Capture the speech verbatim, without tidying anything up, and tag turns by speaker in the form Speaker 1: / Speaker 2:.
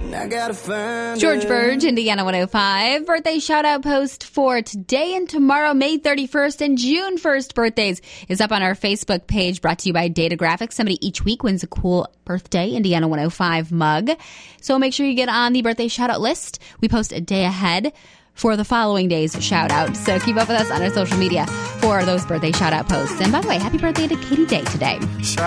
Speaker 1: I gotta find
Speaker 2: George
Speaker 1: her.
Speaker 2: Burge, Indiana one oh five. Birthday shout-out post for today and tomorrow, May thirty-first and June first birthdays is up on our Facebook page, brought to you by Data Graphics. Somebody each week wins a cool birthday Indiana one oh five mug. So make sure you get on the birthday shout-out list. We post a day ahead for the following day's shout-out. So keep up with us on our social media for those birthday shout-out posts. And by the way, happy birthday to Katie Day today.